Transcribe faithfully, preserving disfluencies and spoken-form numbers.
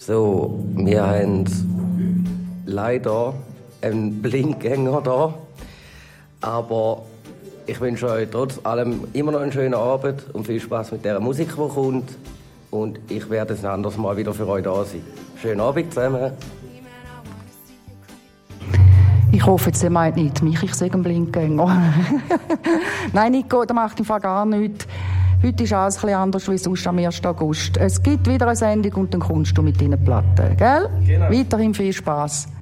So, wir haben leider einen Blindgänger da, aber ich wünsche euch trotz allem immer noch einen schönen Abend und viel Spaß mit der Musik, die kommt. Und ich werde ein anderes Mal wieder für euch da sein. Schönen Abend zusammen. Ich hoffe, jetzt meint nicht mich, ich sage ein Blindgänger. Nein, Nico, das macht im Fall gar nichts. Heute ist alles ein bisschen anders als sonst am ersten August. Es gibt wieder eine Sendung und dann kommst du mit deinen Platten, gell? Genau. Weiterhin viel Spass.